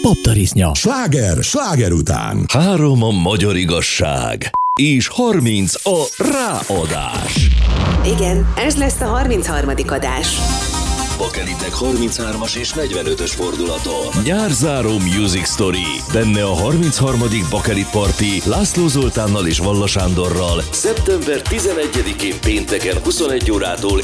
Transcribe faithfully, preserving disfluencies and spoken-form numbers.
Poptarisznya. Sláger, sláger után. Három a magyar igazság, és harminc a ráadás. Igen, ez lesz a harmincharmadik adás. Bakelitek harminchármas és negyvenötös fordulaton. Nyárzáró Music Story. Benne a harmincharmadik Bakelit Party László Zoltánnal és Valla Sándorral szeptember tizenegyedikén pénteken huszonegy órától